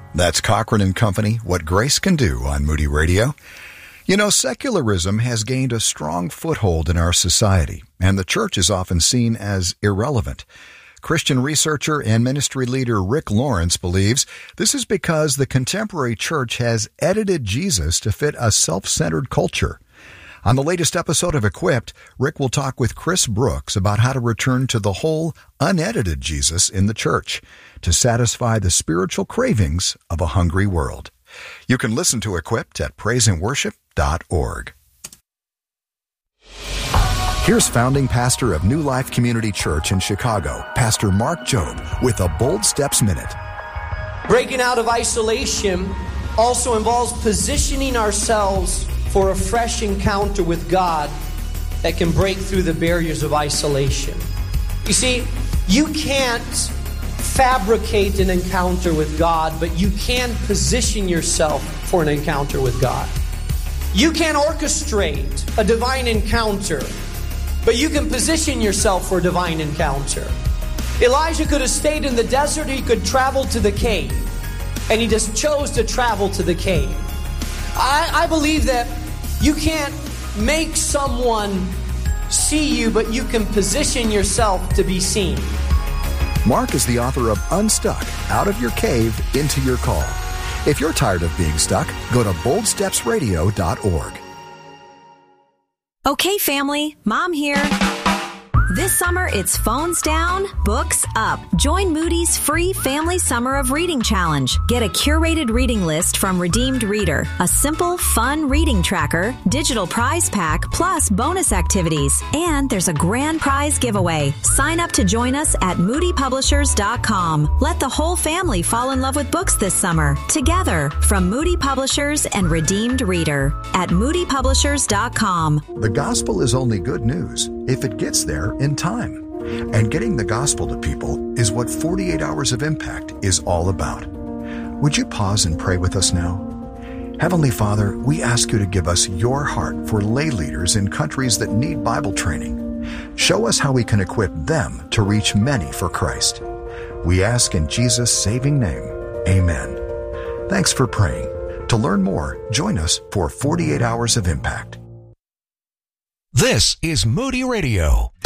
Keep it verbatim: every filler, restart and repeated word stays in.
That's Cochran and Company, What Grace Can Do on Moody Radio. You know, secularism has gained a strong foothold in our society, and the church is often seen as irrelevant. Christian researcher and ministry leader Rick Lawrence believes this is because the contemporary church has edited Jesus to fit a self-centered culture. On the latest episode of Equipped, Rick will talk with Chris Brooks about how to return to the whole, unedited Jesus in the church to satisfy the spiritual cravings of a hungry world. You can listen to Equipped at praise and worship dot org. Here's founding pastor of New Life Community Church in Chicago, Pastor Mark Jobe, with a Bold Steps Minute. Breaking out of isolation also involves positioning ourselves for a fresh encounter with God that can break through the barriers of isolation. You see, you can't fabricate an encounter with God, but you can position yourself for an encounter with God. You can orchestrate a divine encounter, but you can position yourself for a divine encounter. Elijah could have stayed in the desert, or he could travel to the cave, and he just chose to travel to the cave. I, I believe that you can't make someone see you, but you can position yourself to be seen. Mark is the author of Unstuck, Out of Your Cave, Into Your Call. If you're tired of being stuck, go to bold steps radio dot org. Okay, family, Mom here. This summer, it's phones down, books up. Join Moody's free Family Summer of Reading Challenge. Get a curated reading list from Redeemed Reader, a simple, fun reading tracker, digital prize pack, plus bonus activities. And there's a grand prize giveaway. Sign up to join us at moody publishers dot com. Let the whole family fall in love with books this summer. Together, from Moody Publishers and Redeemed Reader at moody publishers dot com. The gospel is only good news if it gets there in time. And getting the gospel to people is what forty-eight Hours of Impact is all about. Would you pause and pray with us now? Heavenly Father, we ask you to give us your heart for lay leaders in countries that need Bible training. Show us how we can equip them to reach many for Christ. We ask in Jesus' saving name, amen. Thanks for praying. To learn more, join us for forty-eight Hours of Impact. This is Moody Radio.